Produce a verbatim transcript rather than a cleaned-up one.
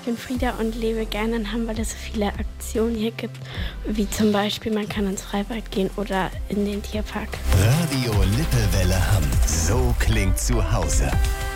bin Frieda und lebe gerne in Hamm, weil es so viele Aktionen hier gibt, wie zum Beispiel man kann ins Freibad gehen oder in den Tierpark. Radio Lippewelle Hamm. So klingt zu Hause.